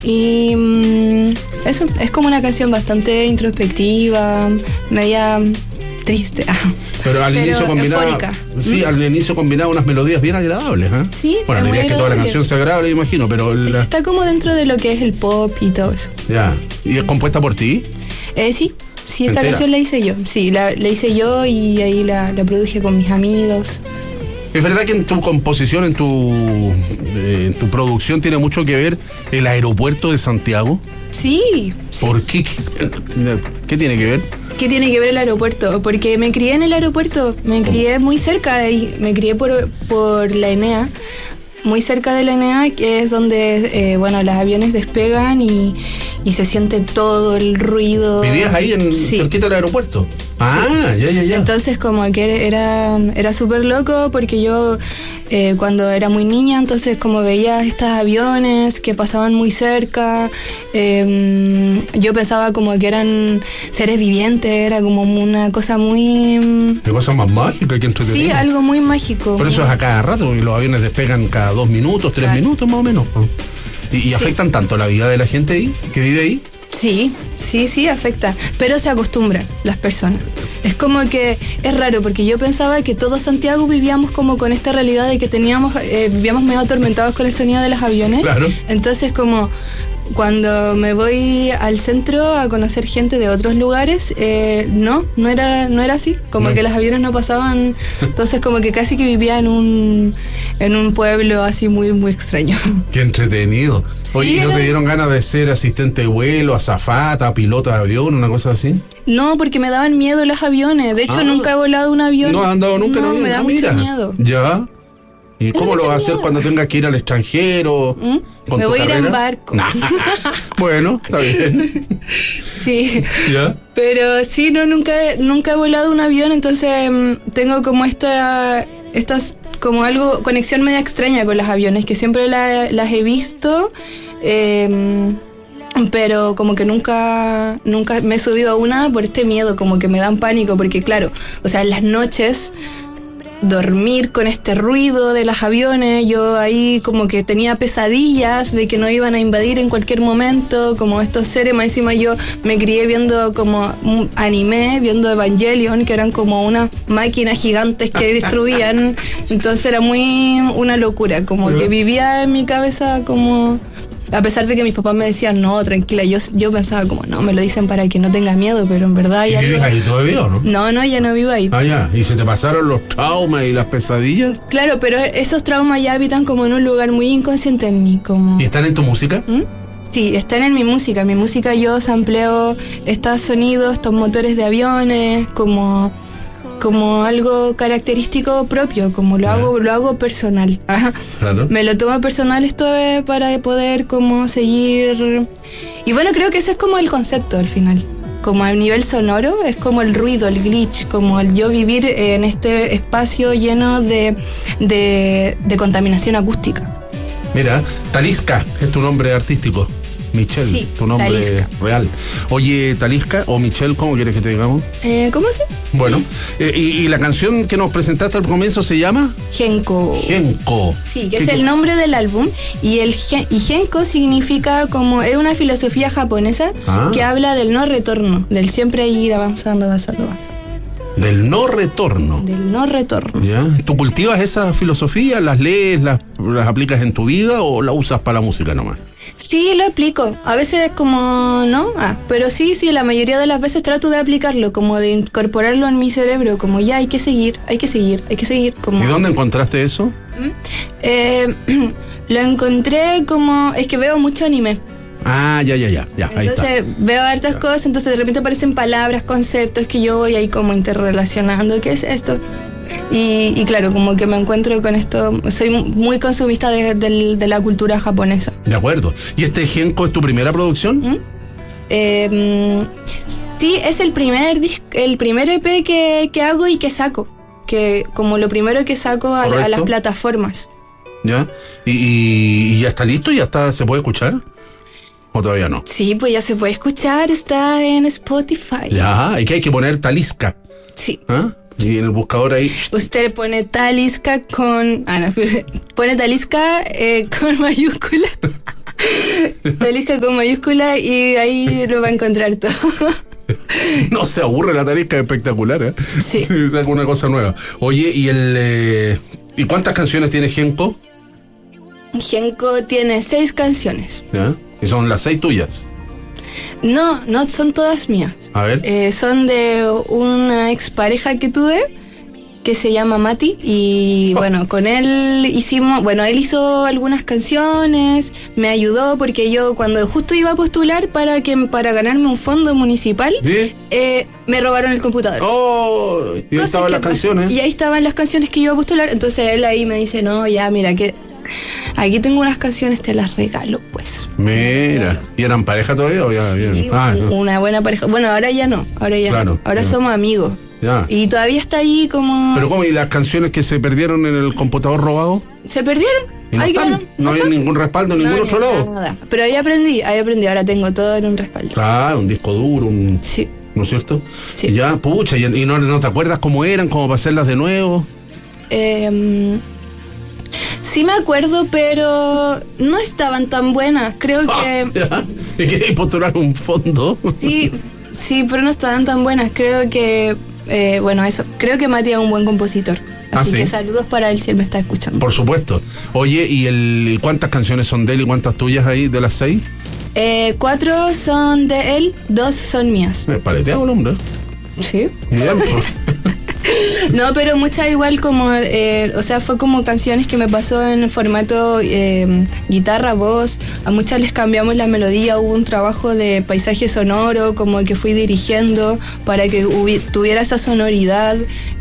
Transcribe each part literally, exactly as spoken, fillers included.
Y mmm, eso, es como una canción bastante introspectiva, media triste. Pero al Pero inicio combinaba. eufórica. Sí, ¿Mm? al inicio combinaba unas melodías bien agradables, ¿eh? Sí. Bueno, la idea es que toda la canción sea agradable, imagino, pero. La... Está como dentro de lo que es el pop y todo eso. Ya. ¿Y es compuesta por ti? Eh, sí. Sí, esta ¿Entera? canción la hice yo. Sí, la, la hice yo y ahí la, la produje con mis amigos. ¿Es verdad que en tu composición, en tu, eh, en tu producción tiene mucho que ver el aeropuerto de Santiago? Sí. ¿Por qué? ¿Qué tiene que ver? ¿Qué tiene que ver el aeropuerto? Porque me crié en el aeropuerto, me crié muy cerca de ahí, me crié por, por la Enea, muy cerca de la Enea, que es donde, eh, bueno, los aviones despegan y, y se siente todo el ruido. ¿Vivías ahí en sí. cerquita del aeropuerto? Ah, sí. ya, ya, ya. Entonces como que era, era súper loco porque yo eh, cuando era muy niña, entonces como veía estos aviones que pasaban muy cerca, eh, yo pensaba como que eran seres vivientes, era como una cosa muy... ¿Qué cosa más mágica que entretenida? Sí, algo muy mágico. Pero eso es a cada rato, porque los aviones despegan cada dos minutos, tres claro. minutos más o menos. ¿Y, y sí. afectan tanto la vida de la gente ahí, que vive ahí? Sí, sí, sí, afecta, pero se acostumbran las personas. Es como que es raro, porque yo pensaba que todo Santiago vivíamos como con esta realidad de que teníamos, eh, vivíamos medio atormentados con el sonido de los aviones. Claro. Entonces como cuando me voy al centro a conocer gente de otros lugares, eh, no, no era, no era así, como no. que los aviones no pasaban, entonces como que casi que vivía en un, en un pueblo así muy, muy extraño. Qué entretenido. Sí, Oye, ¿y no era... te dieron ganas de ser asistente de vuelo, azafata, pilota de avión, una cosa así? No, porque me daban miedo los aviones, de hecho ah, nunca he volado un avión. ¿No has andado nunca no, en avión? me da ah, mucho mira. miedo. Ya. Sí. ¿Y cómo lo vas a hacer cuando tengas que ir al extranjero? ¿Mm? Con me tu voy a ir carrera? en barco. Bueno, está bien. Sí. ¿Ya? Pero sí, no, nunca, nunca he volado un avión, entonces tengo como esta, estas, como algo, conexión media extraña con los aviones, que siempre la, las he visto, eh, pero como que nunca, nunca me he subido a una por este miedo, como que me dan pánico, porque claro, o sea, en las noches dormir con este ruido de los aviones, yo ahí como que tenía pesadillas de que no iban a invadir en cualquier momento, como estos seres, más encima yo me crié viendo como anime, viendo Evangelion, que eran como unas máquinas gigantes que destruían, entonces era muy una locura, como que vivía en mi cabeza como... A pesar de que mis papás me decían, no, tranquila, yo, yo pensaba como, no, me lo dicen para que no tenga miedo, pero en verdad ya... ¿Y vives ahí todavía o no? No, no, ya no vivo ahí. Ah, ya, ¿y se te pasaron los traumas y las pesadillas? Claro, pero esos traumas ya habitan como en un lugar muy inconsciente en mí, como... ¿Y están en tu música? ¿Mm? Sí, están en mi música. Mi música yo sampleo estos sonidos, estos motores de aviones, como... como algo característico propio, como lo hago, lo hago personal. Claro. Me lo tomo personal esto es para poder como seguir. Y bueno, creo que ese es como el concepto al final. Como a nivel sonoro, es como el ruido, el glitch, como el yo vivir en este espacio lleno de, de, de contaminación acústica. Mira, Talisca es tu nombre artístico. Michelle, sí, tu nombre Talisca. real. Oye, Talisca o Michelle, ¿cómo quieres que te digamos? Eh, ¿Cómo se? Bueno, eh, y, y la canción que nos presentaste al comienzo se llama Genko. Genko. Sí, que es el nombre del álbum. Y el gen, y Genko significa como, es una filosofía japonesa ah. que habla del no retorno, del siempre ir avanzando, avanzando, avanzando. Del no retorno. Del no retorno. ¿Ya? ¿Tú cultivas esa filosofía? ¿Las lees, las, las aplicas en tu vida o la usas para la música nomás? Sí, lo aplico. A veces como no, ah, pero sí, sí, la mayoría de las veces trato de aplicarlo, como de incorporarlo en mi cerebro, como ya hay que seguir, hay que seguir, hay que seguir. Como... ¿Y dónde encontraste eso? ¿Mm? Eh, lo encontré como, es que veo mucho anime. Ah, ya, ya, ya, ya, ahí está. Entonces veo hartas ya. cosas, entonces de repente aparecen palabras, conceptos que yo voy ahí como interrelacionando. ¿Qué es esto? Y, y claro, como que me encuentro con esto, soy muy consumista de, de, de la cultura japonesa. De acuerdo. ¿Y este Genko es tu primera producción? ¿Mm? Eh, sí, es el primer disc, el primer E P que, que hago y que saco. Que como lo primero que saco a, a las plataformas. ¿Ya? ¿Y, y, y ya está listo? ¿Ya está, se puede escuchar? ¿O todavía no? Sí, pues ya se puede escuchar, está en Spotify. Ya, y que hay que poner Talisca. Sí. ¿Ah? Y en el buscador ahí... Usted pone Talisca con... Ah, no, pone Talisca eh, con mayúscula. Talisca con mayúscula y ahí lo va a encontrar todo. No se aburre la Talisca, es espectacular, ¿eh? Sí. Es alguna cosa nueva. Oye, ¿y el eh, ¿y cuántas canciones tiene Genko? Genko tiene seis canciones. ¿Ya? ¿Y son las seis tuyas? No, no son todas mías. A ver. Eh, son de una expareja que tuve que se llama Mati y bueno, con él hicimos, bueno, él hizo algunas canciones, me ayudó porque yo cuando justo iba a postular para que para ganarme un fondo municipal, ¿Sí? eh, me robaron el computador. Oh, y ahí estaban las canciones. Y ahí estaban las canciones que yo iba a postular, entonces él ahí me dice, no, ya, mira, que aquí tengo unas canciones, te las regalo, pues. Mira, ¿y eran pareja todavía o ya? Sí, Bien? Ah, no. Una buena pareja. Bueno, ahora ya no, ahora ya Claro, no. Ahora ya. somos amigos. Ya. Y todavía está ahí como... Pero ¿cómo? ¿Y las canciones que se perdieron en el computador robado? ¿Se perdieron? ¿Y no Ahí están? quedaron. ¿No hay están? ningún respaldo en No, ningún ni otro lado? nada. Pero ahí aprendí, ahí aprendí. Ahora tengo todo en un respaldo. Claro, un disco duro, un... Sí. ¿no es cierto? Sí. Ya, pucha, ¿y, y no, no te acuerdas cómo eran, cómo para hacerlas de nuevo? Eh, sí me acuerdo, pero no estaban tan buenas. Creo que... Ah, ¿y queréis postular un fondo? Sí, sí, pero no estaban tan buenas. Creo que... Eh, bueno, eso. Creo que Mati es un buen compositor. Ah, Así ¿sí? que saludos para él si él me está escuchando. Por supuesto. Oye, ¿y el y cuántas canciones son de él y cuántas tuyas ahí de las seis? Eh, cuatro son de él, dos son mías. Me paleteado el hombre. Sí. Bien, pues. No, pero muchas igual como, eh, o sea, fue como canciones que me pasó en formato eh, guitarra, voz. A muchas les cambiamos la melodía, hubo un trabajo de paisaje sonoro, como que fui dirigiendo para que hubi- tuviera esa sonoridad.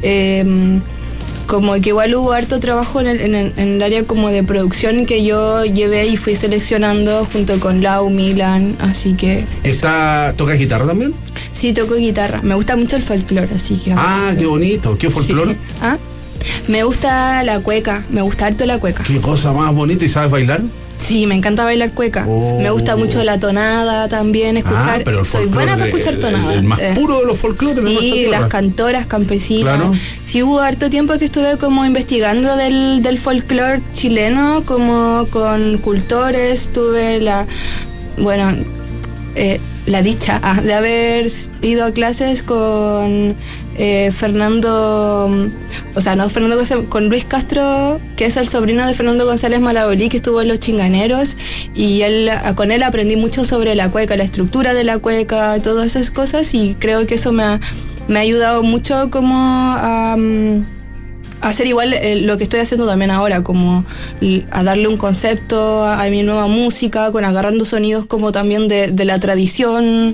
Eh, como que igual hubo harto trabajo en el, en, el, en el área como de producción que yo llevé y fui seleccionando junto con Lau, Milan, así que... ¿Está, ¿Tocas guitarra también? Sí, toco guitarra. Me gusta mucho el folclore, así que... Ah, qué bonito. ¿Qué folclore? Sí. ¿Ah? Me gusta la cueca, me gusta harto la cueca. Qué cosa más bonita. ¿Y sabes bailar? Sí, me encanta bailar cueca. Oh. Me gusta mucho la tonada también, escuchar. Ah, pero el Soy folclore buena para de- escuchar el- tonada. El, más Eh, puro de los folclores de nuestra Sí, tierra. las cantoras campesinas. Claro. Sí, hubo harto tiempo que estuve como investigando del, del folclore chileno, como con cultores. Tuve la, bueno, eh, la dicha ah, de haber ido a clases con eh, Fernando, o sea, no Fernando González, con Luis Castro, que es el sobrino de Fernando González Malabolí, que estuvo en Los Chinganeros, y él, con él aprendí mucho sobre la cueca, la estructura de la cueca, todas esas cosas, y creo que eso me ha, me ha ayudado mucho como a... Um, hacer igual eh, lo que estoy haciendo también ahora, como l- a darle un concepto a, a mi nueva música, con agarrando sonidos como también de, de la tradición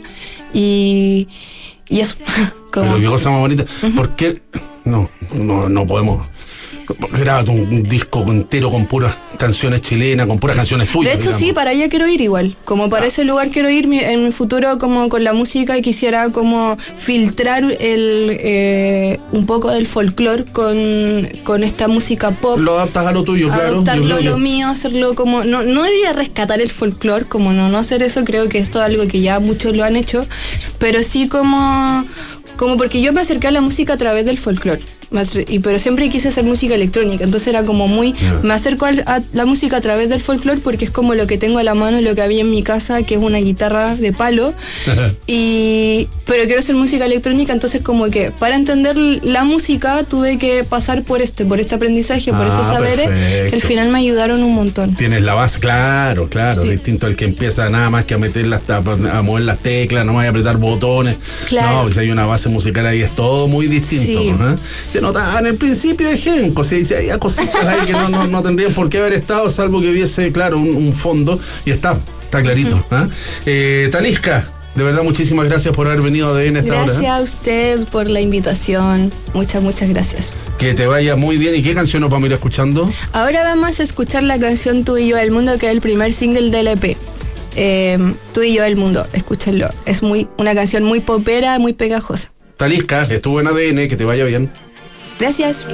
y, y eso. Como, Pero qué cosa más bonita. ¿Por qué? No, no, no podemos. Graba un, un disco entero con puras canciones chilenas, con puras canciones tuyas. de hecho, digamos. sí, para allá quiero ir igual. Como para Ah. ese lugar quiero ir mi- en mi futuro, como con la música, y quisiera como filtrar el eh, un poco del folclore con, con esta música pop. Lo adaptas a lo tuyo, claro. Adoptarlo yo creo lo que- mío, hacerlo como, no, no ir a rescatar el folclore, como no, no hacer eso, creo que esto es algo que ya muchos lo han hecho, pero sí como, como porque yo me acerqué a la música a través del folclore. Más- y pero siempre quise hacer música electrónica, entonces era como muy, Yeah. me acerco al- a la música a través del folclore porque es como lo que tengo a la mano, lo que había en mi casa, que es una guitarra de palo, y pero quiero hacer música electrónica, entonces como que para entender la música tuve que pasar por esto, por este aprendizaje, por Ah, estos saberes, perfecto. que al final me ayudaron un montón. Tienes la base, claro, claro, Sí. distinto al que empieza nada más que a meter las tapas, a mover las teclas, no más a apretar botones. Claro. No, pues hay una base musical ahí, es todo muy distinto. Sí. ¿eh? Se notaba en el principio de Genko, si si había cositas ahí que no, no, no tendrían por qué haber estado, salvo que hubiese, claro, un, un fondo, y está, está clarito. ¿eh? Eh, Talisca, de verdad, muchísimas gracias por haber venido a A D N a esta Gracias hora. ¿eh? a usted por la invitación. Muchas, muchas gracias. Que te vaya muy bien. ¿Y qué canción nos vamos a ir escuchando? Ahora vamos a escuchar la canción Tú y yo el mundo, que es el primer single del E P. Eh, Tú y yo el mundo, escúchenlo. Es muy una canción muy popera, muy pegajosa. Talisca, estuvo en A D N, que te vaya bien. Gracias.